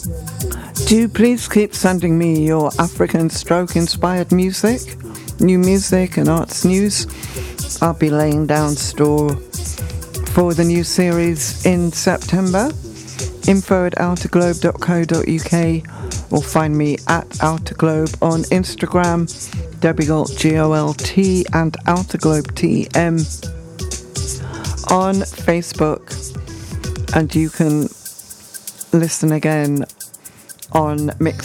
Do please keep sending me your African stroke inspired music, new music and arts news. I'll be laying down store for the new series in September. info@outerglobe.co.uk or find me at outerglobe on Instagram, Debbie Golt and outerglobe TM on Facebook. And you can listen again on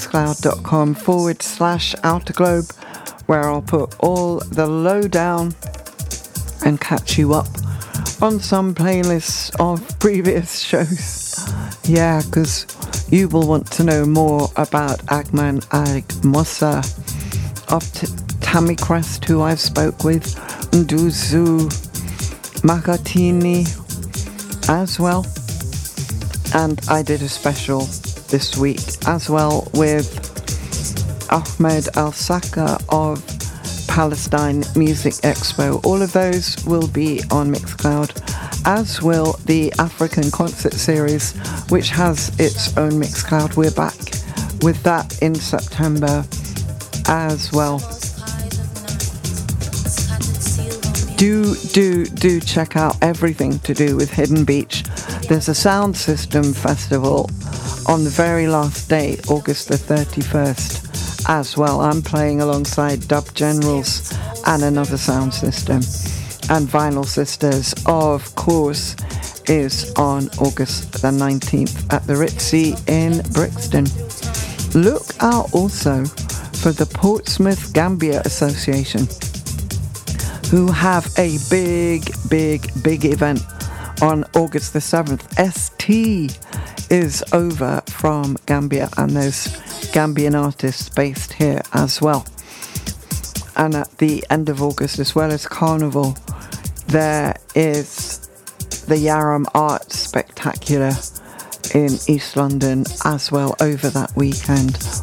mixcloud.com/outerglobe, where I'll put all the lowdown and catch you up on some playlists of previous shows. Yeah, because you will want to know more about Agman Ag Mossa of Tammy Crest, who I've spoke with, Nduzu Magatini as well. And I did a special this week as well with Ahmed Al-Saka of Palestine Music Expo. All of those will be on Mixcloud, as will the African Concert Series, which has its own Mixcloud. We're back with that in September as well. Do check out everything to do with Hidden Beach. There's a sound system festival on the very last day, August the 31st, as well. I'm playing alongside Dub Generals and Another Sound System. And Vinyl Sisters, of course, is on August the 19th at the Ritzy in Brixton. Look out also for the Portsmouth Gambia Association, who have a big event on August the 7th. ST is over from Gambia, and there's Gambian artists based here as well. And at the end of August, as well as Carnival, there is the Yarram Arts Spectacular in East London as well over that weekend.